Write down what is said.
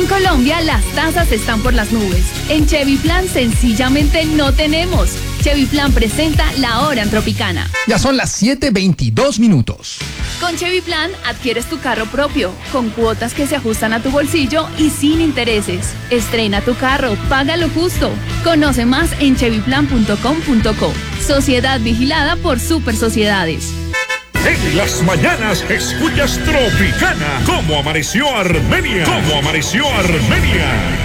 En Colombia las tasas están por las nubes. En Chevy Plan sencillamente no tenemos. Chevy Plan presenta La Hora en Tropicana. Ya son las 7:22. Con Chevy Plan adquieres tu carro propio, con cuotas que se ajustan a tu bolsillo y sin intereses. Estrena tu carro, págalo justo. Conoce más en chevyplan.com.co. Sociedad vigilada por Super Sociedades. En las mañanas escuchas Tropicana. ¿Cómo amaneció Armenia? ¿Cómo amaneció Armenia?